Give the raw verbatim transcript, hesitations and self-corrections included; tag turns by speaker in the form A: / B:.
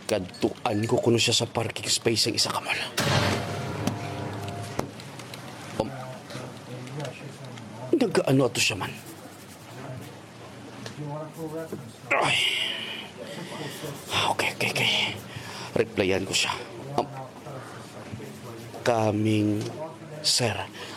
A: Kadtuan ko kuno siya sa parking space ng isa ka mall. Um, Nag-ano ato siya man? Ay. Okay, okay, okay. Replyan ko siya. Um, Coming, sir.